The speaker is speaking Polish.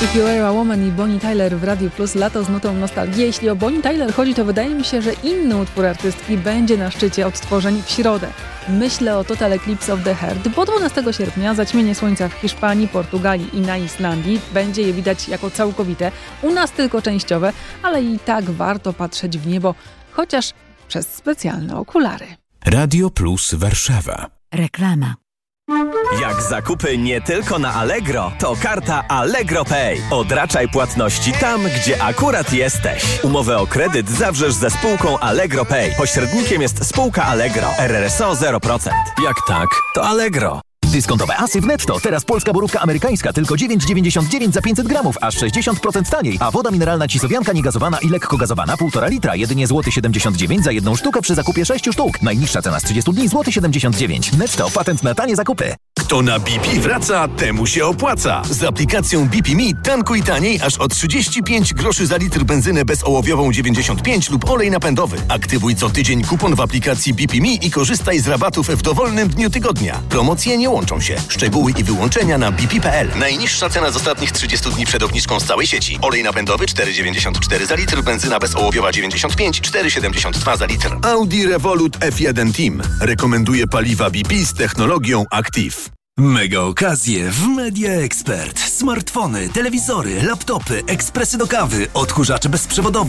If You Were a Woman i Bonnie Tyler w Radiu Plus, lato z nutą nostalgii. Jeśli o Bonnie Tyler chodzi, to wydaje mi się, że inny utwór artystki będzie na szczycie odtworzeń w środę. Myślę o Total Eclipse of the Heart, bo 12 sierpnia zaćmienie słońca w Hiszpanii, Portugalii i na Islandii. Będzie je widać jako całkowite, u nas tylko częściowe, ale i tak warto patrzeć w niebo, chociaż przez specjalne okulary. Radio Plus Warszawa. Reklama. Jak zakupy nie tylko na Allegro, to karta Allegro Pay. Odraczaj płatności tam, gdzie akurat jesteś. Umowę o kredyt zawrzesz ze spółką Allegro Pay. Pośrednikiem jest spółka Allegro. RRSO 0%. Jak tak, to Allegro. Dyskontowe asy w Netto. Teraz polska borówka amerykańska tylko 9,99 za 500 gramów, aż 60% taniej. A woda mineralna Cisowianka niegazowana i lekko gazowana 1,5 litra, jedynie złoty 79 za jedną sztukę przy zakupie 6 sztuk. Najniższa cena z 30 dni złoty 79. Netto, patent na tanie zakupy. Kto na BP wraca, temu się opłaca. Z aplikacją BP Me tankuj taniej aż o 35 groszy za litr benzynę bezołowiową 95 lub olej napędowy. Aktywuj co tydzień kupon w aplikacji BP Me i korzystaj z rabatów w dowolnym dniu tygodnia. Promocje nie łączą się. Szczegóły i wyłączenia na bp.pl. Najniższa cena z ostatnich 30 dni przed obniżką z całej sieci. Olej napędowy 4,94 za litr, benzyna bezołowiowa 95, 4,72 za litr. Audi Revolut F1 Team rekomenduje paliwa BP z technologią Active. Mega okazje w Media Expert. Smartfony, telewizory, laptopy, ekspresy do kawy, odkurzacze bezprzewodowe.